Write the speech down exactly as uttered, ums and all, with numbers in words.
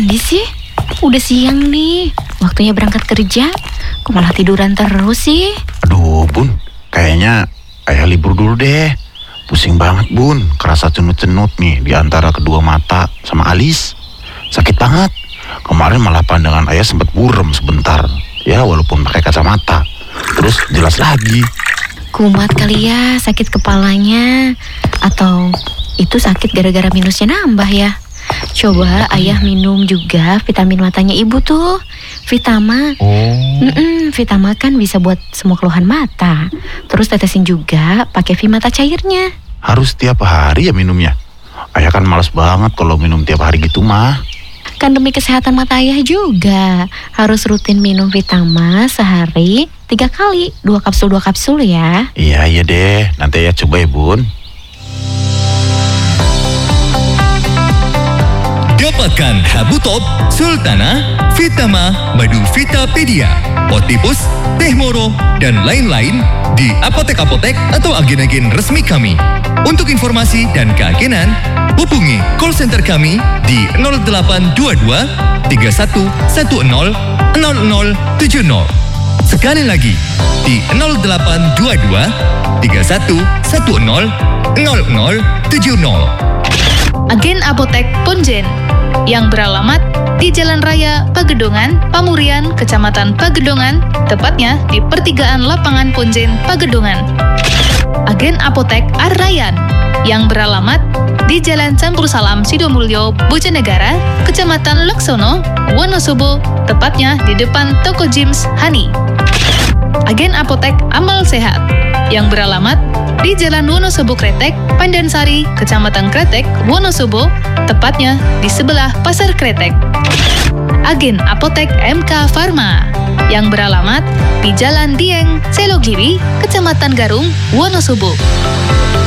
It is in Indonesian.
mandi sih? Udah siang nih, waktunya berangkat kerja. Kok malah tiduran terus sih? Aduh Bun, kayaknya ayah libur dulu deh. Pusing banget Bun, kerasa cenut-cenut nih di antara kedua mata sama alis. Sakit banget. Kemarin malah pandangan ayah sempat buram sebentar. Ya walaupun pakai kacamata. Terus jelas lagi. Kumat kali ya sakit kepalanya. Atau itu sakit gara-gara minusnya nambah ya? Coba ayah minum juga vitamin matanya ibu tuh, Vitama. Oh. Mm-mm, Vitama kan bisa buat semua keluhan mata. Terus tetesin juga pakai Vimata cairnya. Harus tiap hari ya minumnya? Ayah kan malas banget kalau minum tiap hari gitu mah. Kan demi kesehatan mata ayah juga. Harus rutin minum Vitama sehari tiga kali, dua kapsul dua kapsul ya. Iya iya deh, nanti ayah coba ya Bun. Dapatkan Habu Top, Sultana, Vitama, Madu Vitapedia, Potipus, Teh Moro, dan lain-lain di apotek-apotek atau agen-agen resmi kami. Untuk informasi dan keagenan, hubungi call center kami di nol delapan dua dua tiga satu satu nol nol nol tujuh nol. Sekali lagi di nol delapan dua dua tiga satu satu nol nol nol tujuh nol. Agen Apotek Ponjen yang beralamat di Jalan Raya Pagedongan, Pamurian, Kecamatan Pagedongan, tepatnya di pertigaan lapangan Ponjen, Pagedongan. Agen Apotek Ar-Rayyan yang beralamat di Jalan Campur Salam Sidomulyo, Bojonegara, Kecamatan Laksono, Wonosobo, tepatnya di depan Toko Jims Hani. Agen Apotek Amal Sehat yang beralamat di Jalan Wonosobo Kretek, Pandansari, Kecamatan Kretek, Wonosobo, tepatnya di sebelah Pasar Kretek. Agen Apotek M K Pharma yang beralamat di Jalan Dieng, Selogiri, Kecamatan Garung, Wonosobo.